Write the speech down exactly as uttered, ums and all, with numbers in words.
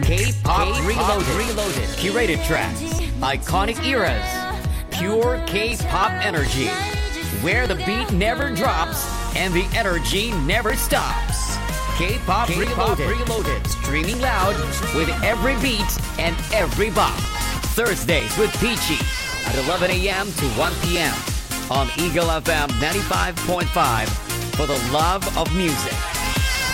K-Pop Reloaded. Reloaded. Curated tracks. Iconic eras. Pure K-Pop energy. Where the beat never drops and the energy never stops. K-Pop Reloaded. Reloaded. Streaming loud with every beat and every bop. Thursdays with Peachy at eleven a.m. to one p.m. on Eagle F M ninety-five point five for the love of music.